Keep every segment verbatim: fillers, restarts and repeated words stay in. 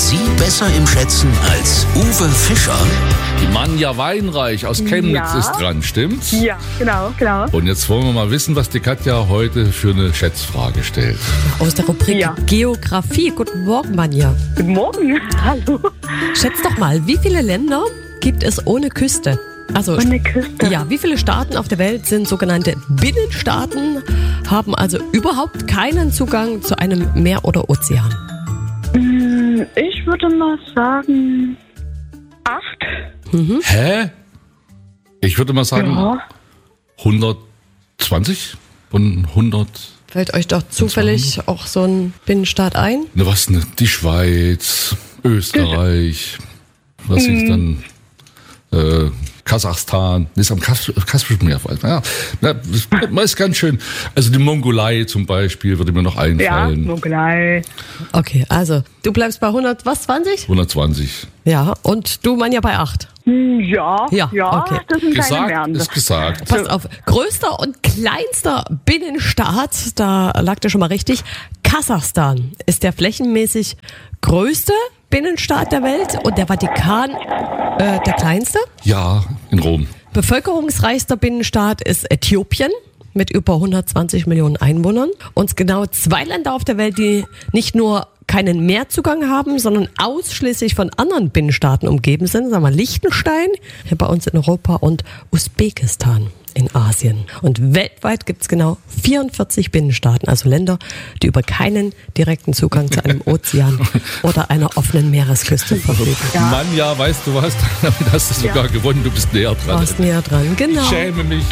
Sie besser im Schätzen als Uwe Fischer? Die Manja Weinreich aus Chemnitz Ja. ist dran, stimmt's? Ja, genau, genau. Und jetzt wollen wir mal wissen, was die Katja heute für eine Schätzfrage stellt. Aus der Rubrik Ja. Geografie. Guten Morgen, Manja. Guten Morgen. Hallo. Schätz doch mal, wie viele Länder gibt es ohne Küste? Also, Ohne Küste? Ja, wie viele Staaten auf der Welt sind sogenannte Binnenstaaten, haben also überhaupt keinen Zugang zu einem Meer oder Ozean? Hm, Ich würde mal sagen acht. Hä? Ich würde mal sagen Ja. hundertzwanzig und hundert. Fällt euch doch zufällig auch so ein Binnenstaat ein? Ne, was ne? Die Schweiz, Österreich, was ist dann? Äh, Kasachstan, ist am Kas Kaspischen Meer. Ja, na, das ist ganz schön. Also die Mongolei zum Beispiel würde mir noch Ja, einfallen. Mongolei. Okay, also du bleibst bei hundert, was, zwanzig? hundertzwanzig. Ja, und du, Manja, bei acht. Hm, Ja, Ja, ja, okay. das sind keine Gesagt Wärme. ist gesagt. Passt auf, größter und kleinster Binnenstaat, da lag der schon mal richtig. Kasachstan ist der flächenmäßig größte Binnenstaat der Welt und der Vatikan äh, der kleinste. Ja, in Rom. Bevölkerungsreichster Binnenstaat ist Äthiopien mit über hundertzwanzig Millionen Einwohnern. Und genau zwei Länder auf der Welt, die nicht nur keinen Meerzugang haben, sondern ausschließlich von anderen Binnenstaaten umgeben sind. Sagen wir Liechtenstein, hier bei uns in Europa, und Usbekistan in Asien. Und weltweit gibt es genau vierundvierzig Binnenstaaten, also Länder, die über keinen direkten Zugang zu einem Ozean oder einer offenen Meeresküste verfügen. Mann, ja, weißt du was? Damit hast du sogar gewonnen. Du bist näher dran. Warst näher dran, genau. Ich schäme mich.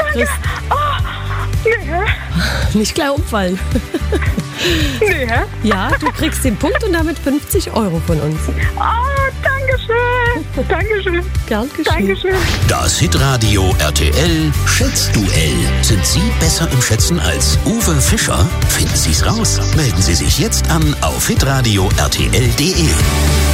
Nee, Nicht gleich umfallen. nee, hä? Ja, du kriegst den Punkt und damit fünfzig Euro von uns. Oh, Dankeschön. Dankeschön. Gern geschehen. Dankeschön. Das Hitradio R T L Schätzduell. Sind Sie besser im Schätzen als Uwe Fischer? Finden Sie's raus. Melden Sie sich jetzt an auf hitradio punkt r t l punkt d e.